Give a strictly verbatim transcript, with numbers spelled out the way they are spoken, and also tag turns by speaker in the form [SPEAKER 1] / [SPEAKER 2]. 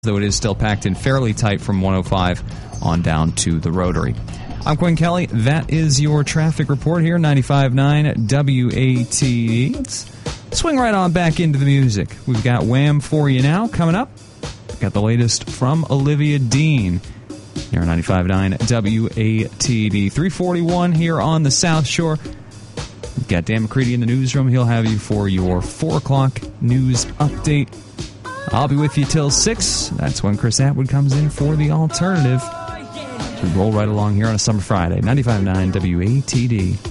[SPEAKER 1] though it is still packed in fairly tight from one oh five on down to the Rotary. I'm Quinn Kelly. That is your traffic report here, ninety-five point nine W A T D. Let's swing right on back into the music. We've got Wham for you now. Coming up, got the latest from Olivia Dean here on ninety-five point nine W A T D. three forty-one here on the South Shore. We've got Dan McCready in the newsroom. He'll have you for your four o'clock news update. I'll be with you till six. That's when Chris Atwood comes in for the alternative. We roll right along here on a summer Friday. ninety-five point nine W A T D.